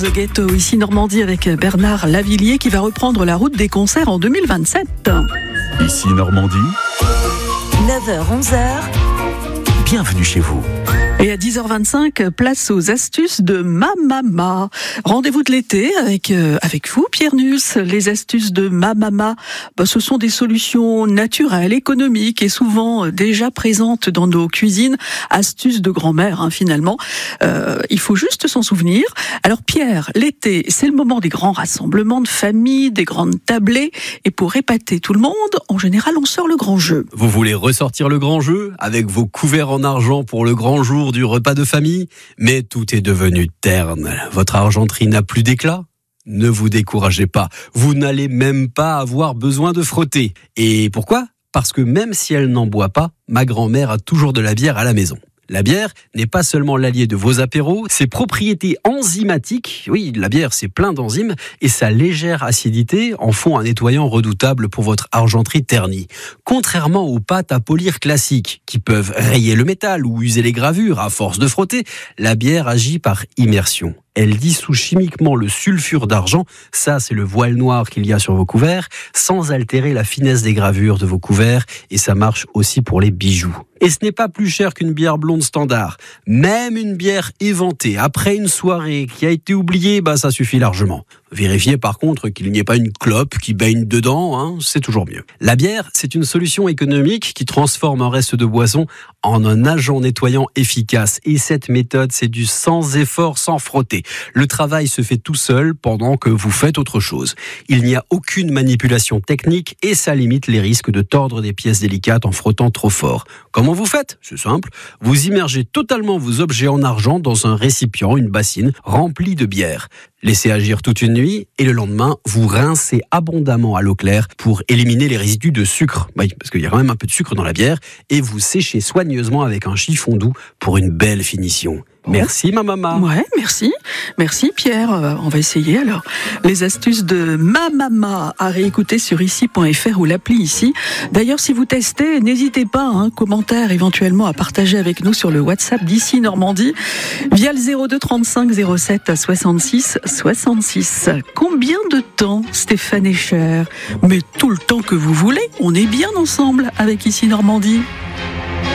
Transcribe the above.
The Ghetto, ici Normandie avec Bernard Lavillier qui va reprendre la route des concerts en 2027. Ici Normandie, 9h-11h, bienvenue chez vous. Et à 10h25, place aux astuces de Ma Mama. Rendez-vous de l'été avec vous, Pierre Nuss. Les astuces de Ma Mama, ce sont des solutions naturelles, économiques et souvent déjà présentes dans nos cuisines. Astuces de grand-mère, finalement. Il faut juste s'en souvenir. Alors Pierre, l'été, c'est le moment des grands rassemblements de famille, des grandes tablées. Et pour épater tout le monde, en général, on sort le grand jeu. Vous voulez ressortir le grand jeu avec vos couverts en argent pour le grand jour du repas de famille, mais tout est devenu terne. Votre argenterie n'a plus d'éclat ? Ne vous découragez pas, vous n'allez même pas avoir besoin de frotter. Et pourquoi ? Parce que même si elle n'en boit pas, ma grand-mère a toujours de la bière à la maison. La bière n'est pas seulement l'allié de vos apéros, ses propriétés enzymatiques, oui, la bière c'est plein d'enzymes, et sa légère acidité en font un nettoyant redoutable pour votre argenterie ternie. Contrairement aux pâtes à polir classiques, qui peuvent rayer le métal ou user les gravures à force de frotter, la bière agit par immersion. Elle dissout chimiquement le sulfure d'argent, ça c'est le voile noir qu'il y a sur vos couverts, sans altérer la finesse des gravures de vos couverts, et ça marche aussi pour les bijoux. Et ce n'est pas plus cher qu'une bière blonde standard. Même une bière éventée après une soirée qui a été oubliée, ça suffit largement. Vérifiez par contre qu'il n'y ait pas une clope qui baigne dedans, c'est toujours mieux. La bière, c'est une solution économique qui transforme un reste de boisson en un agent nettoyant efficace. Et cette méthode, c'est du sans effort, sans frotter. Le travail se fait tout seul pendant que vous faites autre chose. Il n'y a aucune manipulation technique et ça limite les risques de tordre des pièces délicates en frottant trop fort. Comment vous faites ? C'est simple. Vous immergez totalement vos objets en argent dans un récipient, une bassine remplie de bière. Laissez agir toute une nuit et le lendemain, vous rincez abondamment à l'eau claire pour éliminer les résidus de sucre. Oui, parce qu'il y a quand même un peu de sucre dans la bière. Et vous séchez soigneusement avec un chiffon doux pour une belle finition. Merci ma maman. Ouais, merci. Merci Pierre. On va essayer alors. Les astuces de Ma Mama à réécouter sur ici.fr ou l'appli ici. D'ailleurs, si vous testez, n'hésitez pas, commentaire éventuellement à partager avec nous sur le WhatsApp d'Ici Normandie via le 02 35 07 66 66. Combien de temps, Stéphane Escher ? Mais tout le temps que vous voulez. On est bien ensemble avec Ici Normandie.